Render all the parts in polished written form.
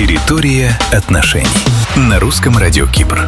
Территория отношений. На русском радио Кипр.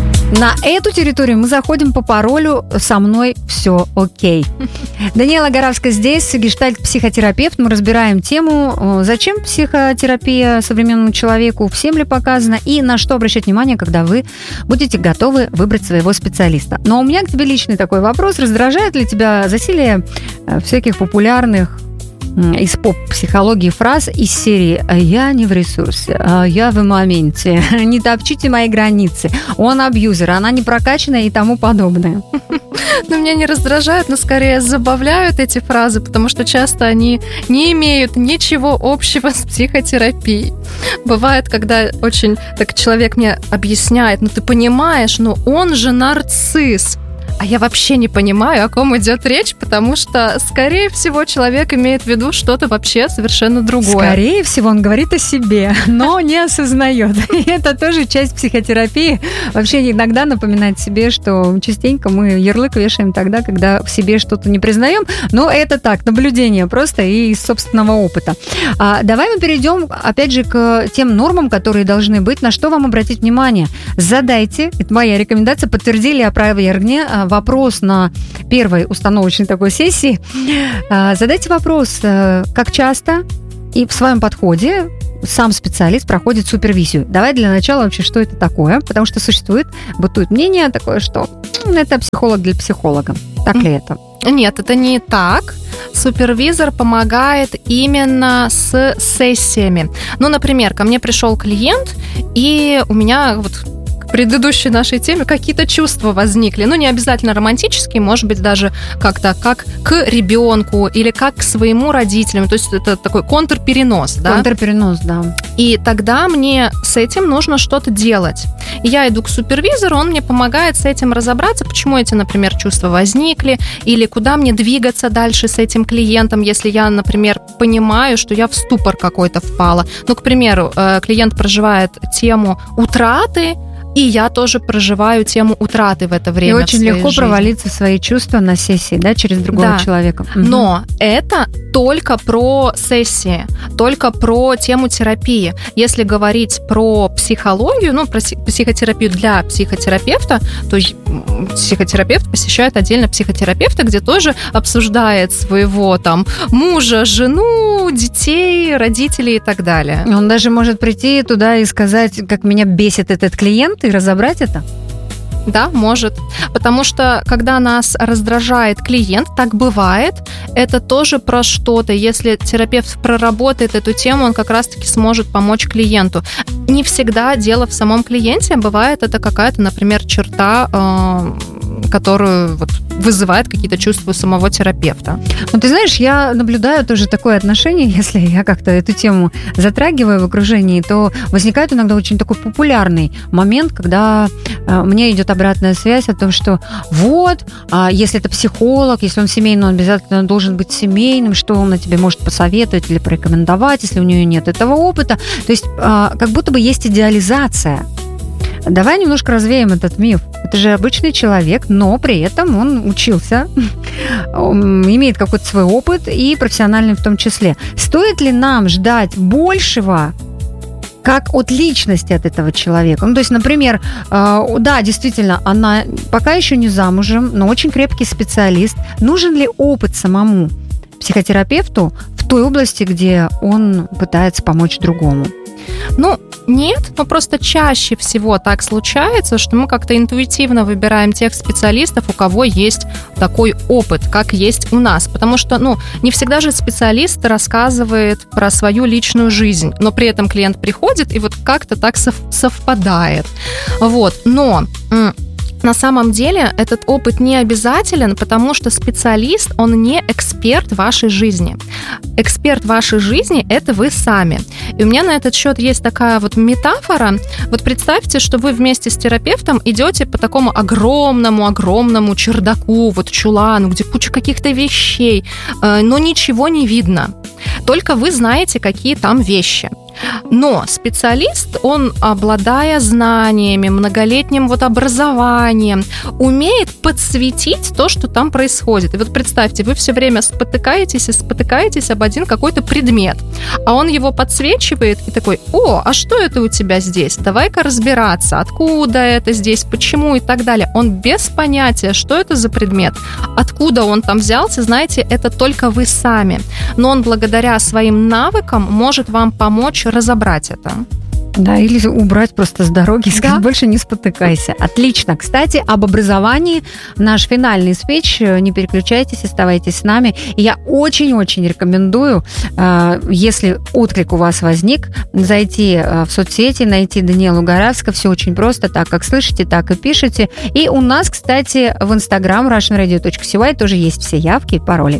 На эту территорию мы заходим по паролю «Со мной все окей». Даниэла Горавска здесь, гештальт-психотерапевт. Мы разбираем тему, зачем психотерапия современному человеку, всем ли показано и на что обращать внимание, когда вы будете готовы выбрать своего специалиста. Но у меня к тебе личный такой вопрос. Раздражает ли тебя засилие всяких популярных из поп-психологии фраз из серии «Я не в ресурсе», «Я в моменте», «Не топчите мои границы», «Он абьюзер», «Она не прокачанная» и тому подобное? Ну, меня не раздражают, но скорее забавляют эти фразы, потому что часто они не имеют ничего общего с психотерапией. Бывает, когда очень так человек мне объясняет, ну ты понимаешь, но он же нарцисс. А я вообще не понимаю, о ком идет речь, потому что, скорее всего, человек имеет в виду что-то вообще совершенно другое. Скорее всего, он говорит о себе, но не осознает. И это тоже часть психотерапии. Вообще иногда напоминать себе, что частенько мы ярлык вешаем тогда, когда в себе что-то не признаем. Но это так, наблюдение просто и из собственного опыта. Давай мы перейдем, опять же, к тем нормам, которые должны быть. На что вам обратить внимание? Задайте, это моя рекомендация, подтвердили, опровергни вопрос на первой установочной такой сессии. Задайте вопрос, как часто и в своем подходе сам специалист проходит супервизию. Давай для начала вообще, что это такое, потому что бытует мнение такое, что это психолог для психолога. Так ли это? Нет, это не так. Супервизор помогает именно с сессиями. Ну, например, ко мне пришел клиент, и у меня предыдущей нашей теме какие-то чувства возникли. Ну, не обязательно романтические, может быть, даже как-то как к ребенку или как к своему родителям. То есть это такой контрперенос, да? Контрперенос, да. И тогда мне с этим нужно что-то делать. И я иду к супервизору, он мне помогает с этим разобраться, почему эти, например, чувства возникли, или куда мне двигаться дальше с этим клиентом, если я, например, понимаю, что я в ступор какой-то впала. Ну, к примеру, клиент проживает тему утраты, и я тоже проживаю тему утраты в это время. И очень легко провалиться в свои чувства на сессии, да, через другого человека. Но это только про сессии, только про тему терапии. Если говорить про психологию, про психотерапию для психотерапевта, то психотерапевт посещает отдельно психотерапевта, где тоже обсуждает своего мужа, жену, детей, родителей и так далее. Он даже может прийти туда и сказать, как меня бесит этот клиент, и разобрать это? Да, может. Потому что, когда нас раздражает клиент, так бывает, это тоже про что-то. Если терапевт проработает эту тему, он как раз-таки сможет помочь клиенту. Не всегда дело в самом клиенте, бывает это какая-то, например, черта, которую вызывает какие-то чувства у самого терапевта. Ну, ты знаешь, я наблюдаю тоже такое отношение, если я как-то эту тему затрагиваю в окружении, то возникает иногда очень такой популярный момент, когда мне идет обратная связь о том, что если это психолог, если он семейный, он обязательно должен быть семейным, что он тебе может посоветовать или порекомендовать, если у нее нет этого опыта. То есть как будто бы есть идеализация. Давай немножко развеем этот миф. Это же обычный человек, но при этом он учился, имеет какой-то свой опыт и профессиональный в том числе. Стоит ли нам ждать большего, как от личности от этого человека? Ну, то есть, например, да, действительно, она пока еще не замужем, но очень крепкий специалист. Нужен ли опыт самому психотерапевту в той области, где он пытается помочь другому? Ну, нет, но просто чаще всего так случается, что мы как-то интуитивно выбираем тех специалистов, у кого есть такой опыт, как есть у нас. Потому что, не всегда же специалист рассказывает про свою личную жизнь, но при этом клиент приходит и как-то так совпадает. Но на самом деле этот опыт не обязателен, потому что специалист, он не эксперт вашей жизни. Эксперт вашей жизни – это вы сами. И у меня на этот счет есть такая метафора. Представьте, что вы вместе с терапевтом идете по такому огромному чердаку, чулану, где куча каких-то вещей, но ничего не видно. Только вы знаете, какие там вещи. Но специалист, он, обладая знаниями, многолетним образованием, умеет подсветить то, что там происходит. И вот представьте, вы все время спотыкаетесь об один какой-то предмет, а он его подсвечивает и такой: о, а что это у тебя здесь? Давай-ка разбираться, откуда это здесь, почему и так далее. Он без понятия, что это за предмет, откуда он там взялся, знаете, это только вы сами. Но он благодаря своим навыкам может вам помочь разобрать это. Да, или убрать просто с дороги и сказать: больше не спотыкайся. Отлично. Кстати, об образовании наш финальный спич. Не переключайтесь, оставайтесь с нами. И я очень-очень рекомендую, если отклик у вас возник, зайти в соцсети, найти Даниэлу Горавско. Все очень просто. Так как слышите, так и пишете. И у нас, кстати, в Instagram russianradio.cy тоже есть все явки и пароли.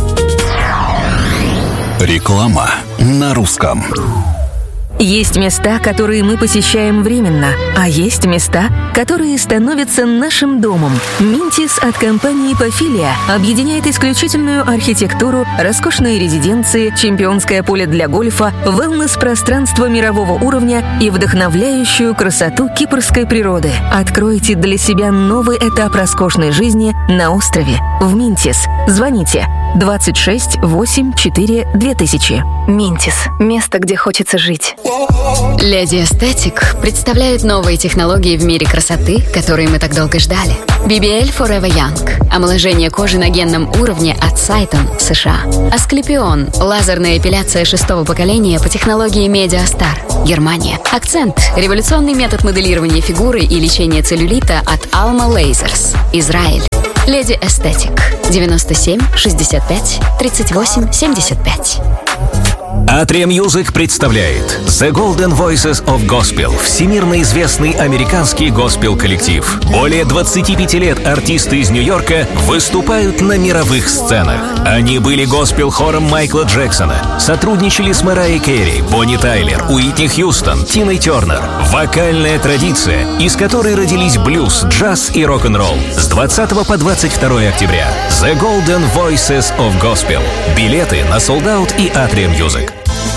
Реклама на русском. Есть места, которые мы посещаем временно, а есть места, которые становятся нашим домом. Минтис от компании Pafilia объединяет исключительную архитектуру, роскошные резиденции, чемпионское поле для гольфа, wellness-пространство мирового уровня и вдохновляющую красоту кипрской природы. Откройте для себя новый этап роскошной жизни на острове в Минтис. Звоните 26 84 2000. Минтис. Место, где хочется жить. Леди Эстетик представляет новые технологии в мире красоты, которые мы так долго ждали. BBL Forever Young. Омоложение кожи на генном уровне от Сайтон, США. Асклепион. Лазерная эпиляция 6-го поколения по технологии Mediastar, Германия. Акцент. Революционный метод моделирования фигуры и лечения целлюлита от Alma Lasers, Израиль. Леди Эстетик. 97 65 38 75. Atria Music представляет The Golden Voices of Gospel, всемирно известный американский госпел-коллектив. Более 25 лет артисты из Нью-Йорка выступают на мировых сценах. Они были госпел-хором Майкла Джексона, сотрудничали с Мэрайей Кэрри, Бонни Тайлер, Уитни Хьюстон, Тиной Тернер. Вокальная традиция, из которой родились блюз, джаз и рок-н-ролл. С 20 по 22 октября. The Golden Voices of Gospel. Билеты на Sold Out и Atria Music.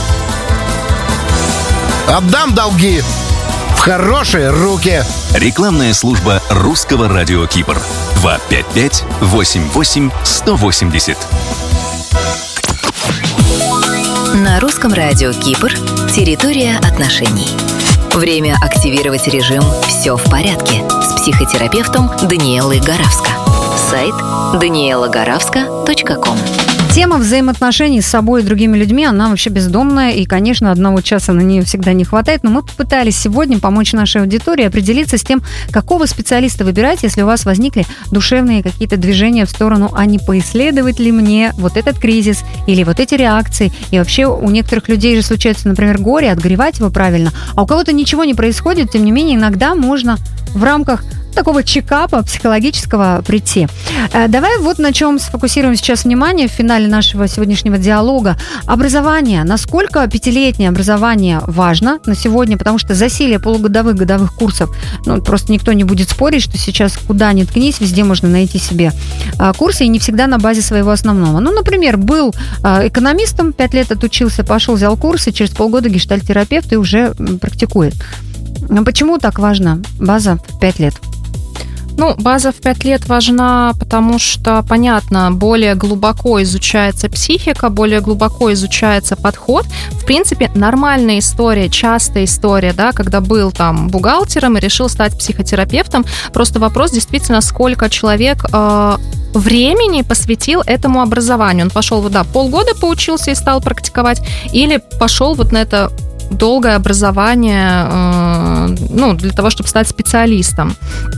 Отдам долги в хорошие руки. Рекламная служба русского радио Кипр. 255-88-180. На русском радио Кипр. Территория отношений. Время активировать режим «Все в порядке» с психотерапевтом Даниэлой Горавско. Сайт danielagoravsko.com. Тема взаимоотношений с собой и другими людьми, она вообще бездомная, и, конечно, одного часа на нее всегда не хватает, но мы попытались сегодня помочь нашей аудитории определиться с тем, какого специалиста выбирать, если у вас возникли душевные какие-то движения в сторону, а не поисследовать ли мне вот этот кризис или вот эти реакции. И вообще у некоторых людей же случается, например, горе, отгоревать его правильно, а у кого-то ничего не происходит, тем не менее, иногда можно в рамках такого чекапа психологического прийти. Давай вот на чем сфокусируем сейчас внимание в финале нашего сегодняшнего диалога. Образование. Насколько 5-летнее образование важно на сегодня, потому что засилие полугодовых курсов, просто никто не будет спорить, что сейчас куда ни ткнись, везде можно найти себе курсы, и не всегда на базе своего основного. Например, был экономистом, 5 лет отучился, пошел, взял курсы, через полгода гештальт-терапевт и уже практикует. Почему так важна база в 5 лет? База в 5 лет важна, потому что, понятно, более глубоко изучается психика, более глубоко изучается подход. В принципе, нормальная история, частая история, да, когда был там бухгалтером и решил стать психотерапевтом. Просто вопрос действительно, сколько человек времени посвятил этому образованию. Он пошел, полгода поучился и стал практиковать, или пошел на это долгое образование, для того, чтобы стать специалистом.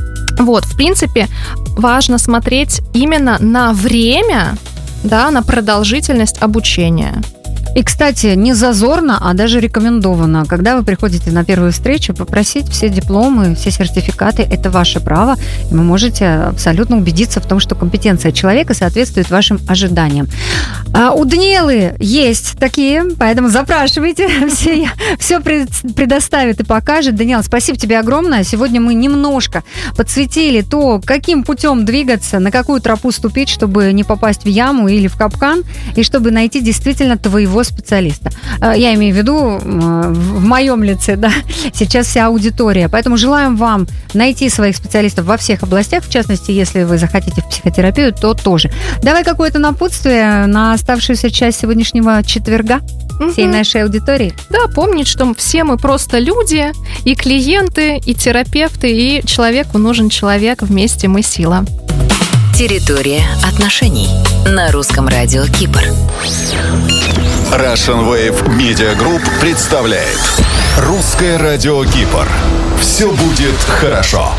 В принципе, важно смотреть именно на время, на продолжительность обучения. И, кстати, не зазорно, а даже рекомендовано, когда вы приходите на первую встречу, попросить все дипломы, все сертификаты. Это ваше право, и вы можете абсолютно убедиться в том, что компетенция человека соответствует вашим ожиданиям. У Даниэлы есть такие, поэтому запрашивайте, все предоставит и покажет. Даниэла, спасибо тебе огромное. Сегодня мы немножко подсветили то, каким путем двигаться, на какую тропу ступить, чтобы не попасть в яму или в капкан, и чтобы найти действительно твоего своего специалиста. Я имею в виду в моем лице, да, сейчас вся аудитория. Поэтому желаем вам найти своих специалистов во всех областях, в частности, если вы захотите в психотерапию, то тоже. Давай какое-то напутствие на оставшуюся часть сегодняшнего четверга всей нашей аудитории. Да, помнить, что все мы просто люди, и клиенты, и терапевты, и человеку нужен человек, вместе мы сила. Территория отношений на русском радио Кипр. Russian Wave Media Group представляет Русское радио Кипр. Все будет хорошо.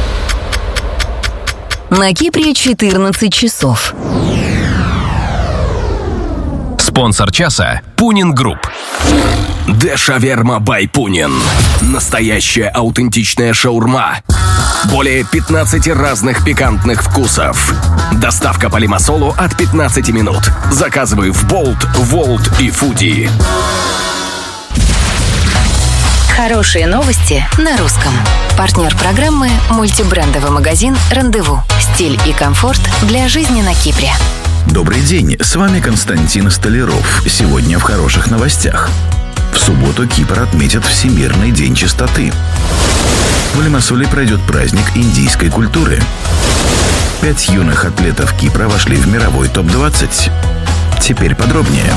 На Кипре 14 часов. Спонсор часа – Пунин Групп. Де-шаверма бай Пунин. Настоящая аутентичная шаурма. Более 15 разных пикантных вкусов. Доставка по Лимассолу от 15 минут. Заказывай в Болт, Волт и Фуди. Хорошие новости на русском. Партнер программы – мультибрендовый магазин «Рандеву». Стиль и комфорт для жизни на Кипре. Добрый день, с вами Константин Столяров. Сегодня в хороших новостях. В субботу Кипр отметит Всемирный день чистоты. В Лимассоле пройдет праздник индийской культуры. 5 юных атлетов Кипра вошли в мировой топ-20. Теперь подробнее.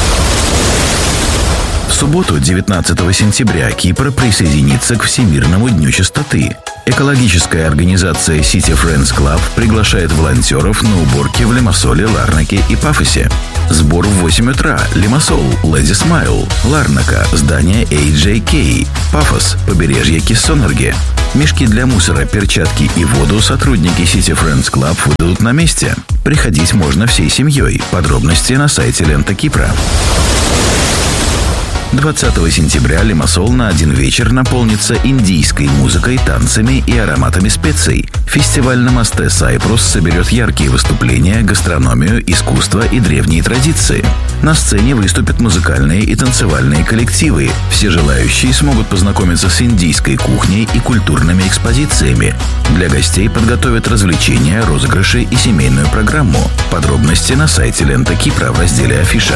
В субботу, 19 сентября, Кипр присоединится к Всемирному дню чистоты. Экологическая организация City Friends Club приглашает волонтеров на уборки в Лимассоле, Ларнаке и Пафосе. Сбор в 8 утра. Лимассол, Lady Smile. Ларнака, здание AJK. Пафос, побережье Киссонерге. Мешки для мусора, перчатки и воду сотрудники City Friends Club выдадут на месте. Приходить можно всей семьей. Подробности на сайте Лента Кипра. 20 сентября Лимассол на один вечер наполнится индийской музыкой, танцами и ароматами специй. Фестиваль на мосте Сайпрус соберет яркие выступления, гастрономию, искусство и древние традиции. На сцене выступят музыкальные и танцевальные коллективы. Все желающие смогут познакомиться с индийской кухней и культурными экспозициями. Для гостей подготовят развлечения, розыгрыши и семейную программу. Подробности на сайте Лента Кипра в разделе «Афиша».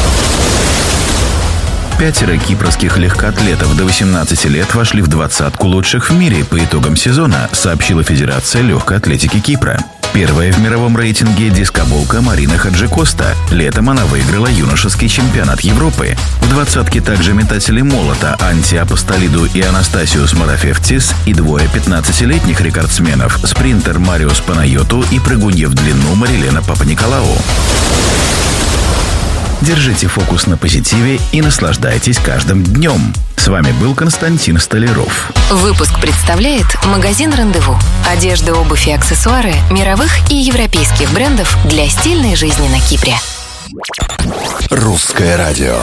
5 кипрских легкоатлетов до 18 лет вошли в 20-ку лучших в мире по итогам сезона, сообщила Федерация легкой атлетики Кипра. Первая в мировом рейтинге дискоболка Марина Хаджикоста. Летом она выиграла юношеский чемпионат Европы. В 20-ке также метатели молота Анти Апостолиду и Анастасиус Марафевтис и двое 15-летних рекордсменов – спринтер Мариус Панайоту и прыгунья в длину Марилена Папаниколау. Держите фокус на позитиве и наслаждайтесь каждым днем. С вами был Константин Столяров. Выпуск представляет магазин «Рандеву». Одежда, обувь и аксессуары мировых и европейских брендов для стильной жизни на Кипре. Русское радио.